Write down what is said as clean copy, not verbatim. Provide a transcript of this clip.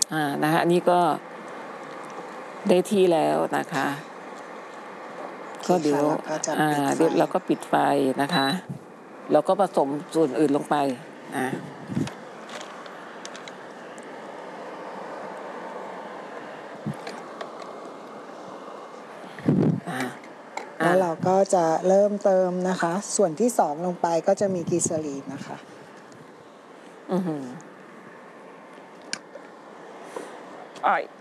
นะคะอันนี้ก็ได้ที่แล้วนะคะก็เดี๋ยวเราก็ปิดไฟนะคะเราก็ผสมส่วนอื่นลงไปนะแล้วเราก็จะเริ่มเติมนะคะส่วนที่2ลงไปก็จะมีกิซาลีนนะคะอ้อย